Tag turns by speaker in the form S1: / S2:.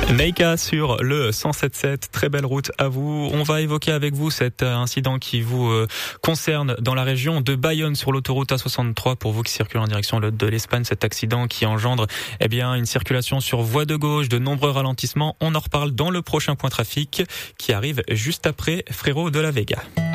S1: Neika sur le 107.7, très belle route à vous. On va évoquer avec vous cet incident qui vous concerne dans la région de Bayonne sur l'autoroute A63 pour vous qui circulez en direction de l'Espagne. Cet accident qui engendre une circulation sur voie de gauche, de nombreux ralentissements. On en reparle dans le prochain point trafic qui arrive juste après Frérot de la Vega.